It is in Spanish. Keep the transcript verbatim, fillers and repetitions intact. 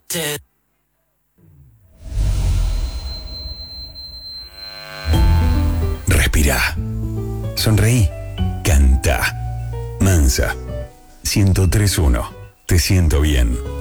Respira. Sonreí. Canta. Mansa. ciento tres punto uno. Te siento bien.